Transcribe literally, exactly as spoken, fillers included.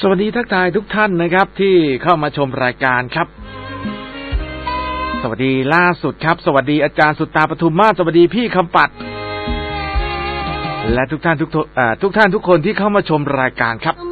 สวัสดีทักทายทุกท่านนะครับที่เข้ามาชมรายการครับสวัสดีล่าสุดครับสวัสดีอาจารย์สุตตาปทุมมาศสวัสดีพี่คำปัดและทุกท่านทุกทุกท่านทุกคนที่เข้ามาชมรายการครับ